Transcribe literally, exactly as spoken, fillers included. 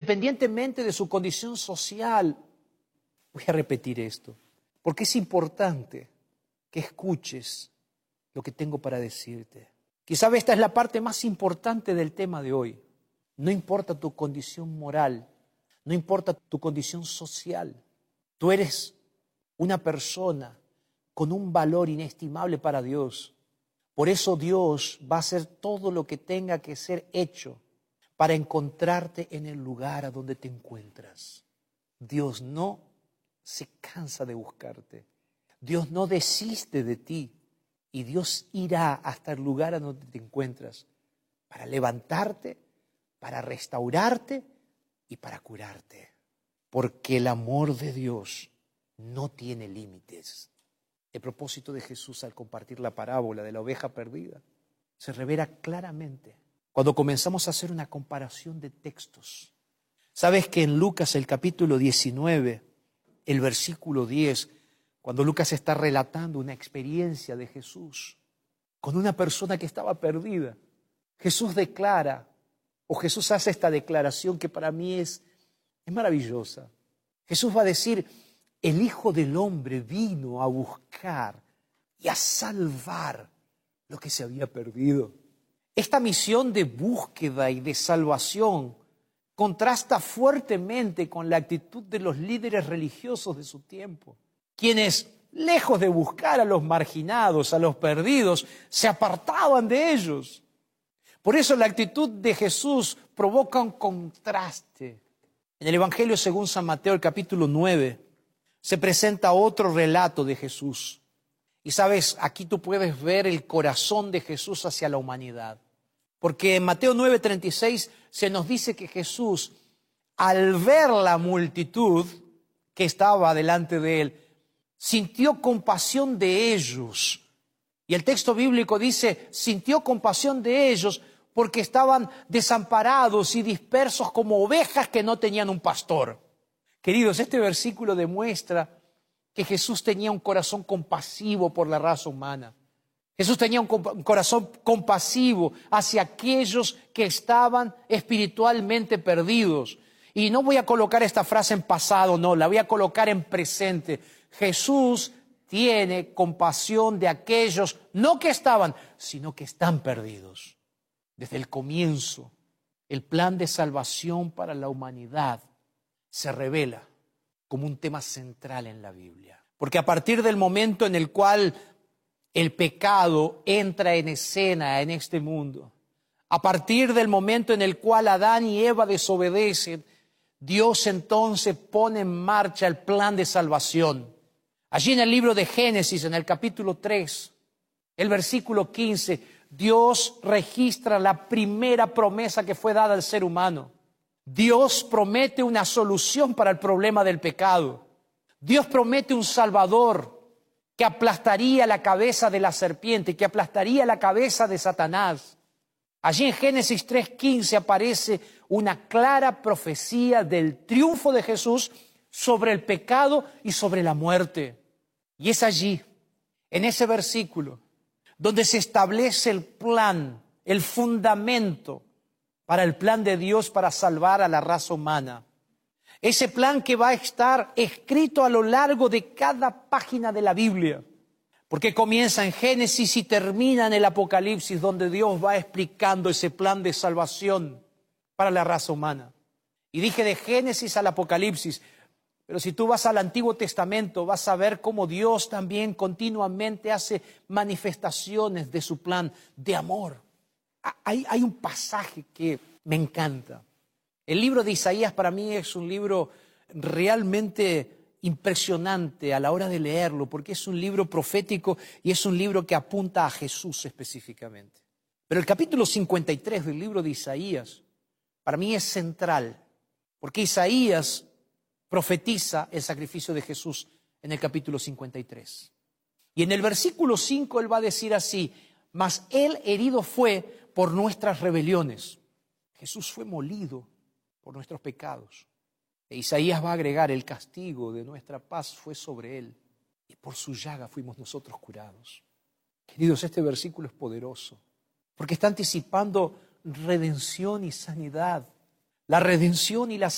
independientemente de su condición social. Voy a repetir esto, porque es importante que escuches lo que tengo para decirte. Quizá esta es la parte más importante del tema de hoy. No importa tu condición moral, no importa tu condición social. Tú eres una persona con un valor inestimable para Dios. Por eso Dios va a hacer todo lo que tenga que ser hecho para encontrarte en el lugar a donde te encuentras. Dios no se cansa de buscarte. Dios no desiste de ti. Y Dios irá hasta el lugar a donde te encuentras para levantarte, para restaurarte y para curarte. Porque el amor de Dios no tiene límites. El propósito de Jesús al compartir la parábola de la oveja perdida se revela claramente cuando comenzamos a hacer una comparación de textos. ¿Sabes que en Lucas el capítulo diecinueve, el versículo diez, cuando Lucas está relatando una experiencia de Jesús con una persona que estaba perdida, Jesús declara, o Jesús hace esta declaración que para mí es, es maravillosa. Jesús va a decir, el Hijo del Hombre vino a buscar y a salvar lo que se había perdido. Esta misión de búsqueda y de salvación contrasta fuertemente con la actitud de los líderes religiosos de su tiempo, quienes, lejos de buscar a los marginados, a los perdidos, se apartaban de ellos. Por eso la actitud de Jesús provoca un contraste. En el Evangelio según San Mateo, el capítulo nueve, se presenta otro relato de Jesús. Y sabes, aquí tú puedes ver el corazón de Jesús hacia la humanidad. Porque en Mateo nueve treinta y seis se nos dice que Jesús, al ver la multitud que estaba delante de él, sintió compasión de ellos. Y el texto bíblico dice, sintió compasión de ellos porque estaban desamparados y dispersos como ovejas que no tenían un pastor. Queridos, este versículo demuestra que Jesús tenía un corazón compasivo por la raza humana. Jesús tenía un, comp- un corazón compasivo hacia aquellos que estaban espiritualmente perdidos. Y no voy a colocar esta frase en pasado, no, la voy a colocar en presente. Jesús tiene compasión de aquellos, no que estaban, sino que están perdidos. Desde el comienzo, el plan de salvación para la humanidad se revela como un tema central en la Biblia. Porque a partir del momento en el cual el pecado entra en escena en este mundo, a partir del momento en el cual Adán y Eva desobedecen, Dios entonces pone en marcha el plan de salvación. Allí en el libro de Génesis, en el capítulo tres, el versículo quince, Dios registra la primera promesa que fue dada al ser humano. Dios promete una solución para el problema del pecado. Dios promete un Salvador que aplastaría la cabeza de la serpiente, que aplastaría la cabeza de Satanás. Allí en Génesis tres quince aparece una clara profecía del triunfo de Jesús sobre el pecado y sobre la muerte. Y es allí, en ese versículo, donde se establece el plan, el fundamento para el plan de Dios para salvar a la raza humana. Ese plan que va a estar escrito a lo largo de cada página de la Biblia. Porque comienza en Génesis y termina en el Apocalipsis, donde Dios va explicando ese plan de salvación para la raza humana. Y dije de Génesis al Apocalipsis, pero si tú vas al Antiguo Testamento vas a ver cómo Dios también continuamente hace manifestaciones de su plan de amor. Hay, hay un pasaje que me encanta. El libro de Isaías para mí es un libro realmente impresionante a la hora de leerlo, porque es un libro profético y es un libro que apunta a Jesús específicamente. Pero el capítulo cincuenta y tres del libro de Isaías para mí es central, porque Isaías profetiza el sacrificio de Jesús en el capítulo cincuenta y tres. Y en el versículo cinco él va a decir así: mas él herido fue por nuestras rebeliones. Jesús fue molido por nuestros pecados. E Isaías va a agregar: el castigo de nuestra paz fue sobre él, y por su llaga fuimos nosotros curados. Queridos, este versículo es poderoso, porque está anticipando redención y sanidad. La redención y la